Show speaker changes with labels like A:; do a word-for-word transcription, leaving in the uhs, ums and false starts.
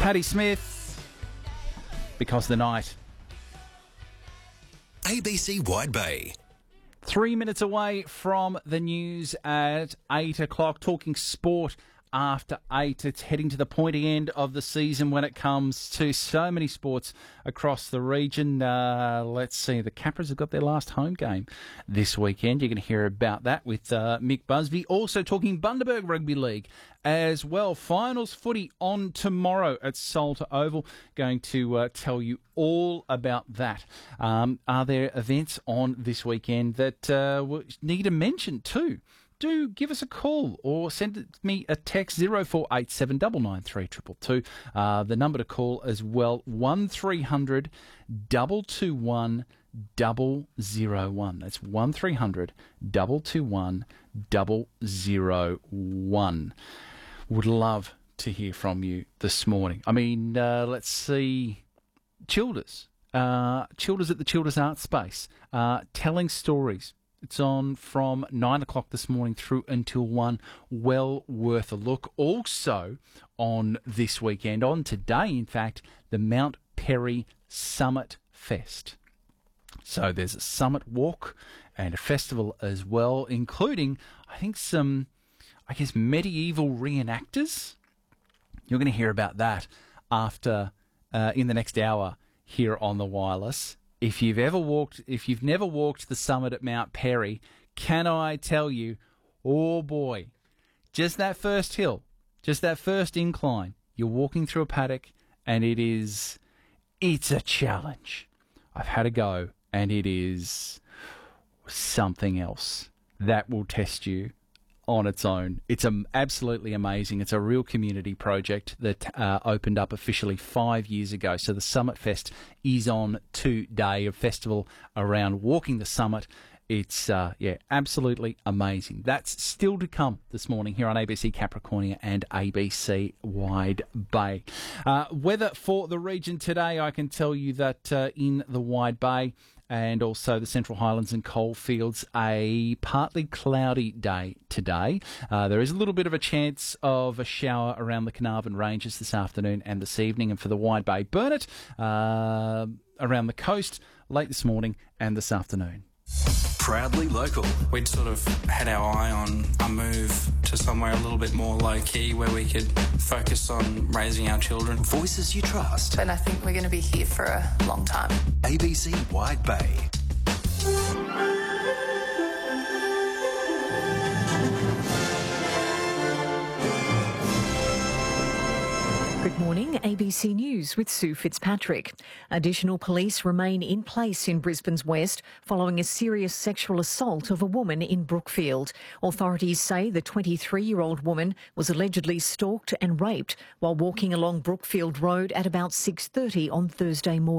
A: Patti Smith, Because the Night.
B: A B C Wide Bay.
A: Three minutes away from the news at eight o'clock, talking sport after eight. It's heading to the pointy end of the season when it comes to so many sports across the region. Uh, let's see, the Capras have got their last home game this weekend. You're going to hear about that with uh, Mick Busby. Also talking Bundaberg Rugby League as well. Finals footy on tomorrow at Salter Oval. Going to uh, tell you all about that. Um, are there events on this weekend that uh, we need to mention too? Do give us a call or send me a text zero four eight seven nine nine three two two two. Uh, the number to call as well, one three hundred two two one double zero one. That's one three hundred two two one double zero one. Would love to hear from you this morning. I mean, uh, let's see, Childers. Uh, Childers at the Childers Art Space, uh, telling stories. It's on from nine o'clock this morning through until one. Well worth a look. Also on this weekend, on today, in fact, the Mount Perry Summit Fest. So there's a summit walk and a festival as well, including, I think, some, I guess, medieval reenactors. You're going to hear about that after, uh, in the next hour here on the Wireless. If you've ever walked, if you've never walked the summit at Mount Perry, can I tell you, oh boy, just that first hill, just that first incline, you're walking through a paddock and it is, it's a challenge. I've had a go and it is something else that will test you on its own. It's um, absolutely amazing. It's a real community project that uh, opened up officially five years ago. So the Summit Fest is on today, a festival around walking the summit. It's, uh, yeah, absolutely amazing. That's still to come this morning here on A B C Capricornia and A B C Wide Bay. Uh, weather for the region today, I can tell you that uh, in the Wide Bay and also the Central Highlands and Coalfields, a partly cloudy day today. Uh, there is a little bit of a chance of a shower around the Carnarvon Ranges this afternoon and this evening. And for the Wide Bay, Burnett, uh, around the coast late this morning and this afternoon.
B: Proudly local.
C: We'd sort of had our eye on a move to somewhere a little bit more low-key where we could focus on raising our children.
B: Voices you trust.
D: And I think we're going to be here for a long time.
B: A B C Wide Bay.
E: Good morning, A B C News with Sue Fitzpatrick. Additional police remain in place in Brisbane's west following a serious sexual assault of a woman in Brookfield. Authorities say the twenty-three-year-old woman was allegedly stalked and raped while walking along Brookfield Road at about six thirty on Thursday morning.